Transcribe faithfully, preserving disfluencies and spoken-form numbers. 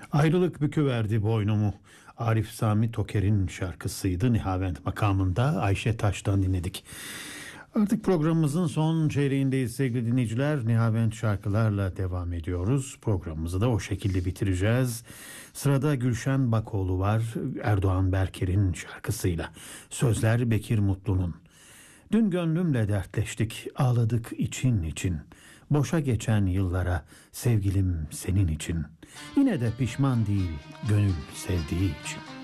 Ayrılık büküverdi boynumu. Arif Sami Toker'in şarkısıydı. Nihavent makamında Ayşe Taş'tan dinledik. Artık programımızın son çeyreğindeyiz sevgili dinleyiciler. Nihavent şarkılarla devam ediyoruz. Programımızı da o şekilde bitireceğiz. Sırada Gülşen Bakoğlu var. Erdoğan Berker'in şarkısıyla. Sözler Bekir Mutlu'nun. Dün gönlümle dertleştik, ağladık için için. Boşa geçen yıllara sevgilim senin için. Yine de pişman değil, gönül sevdiği için.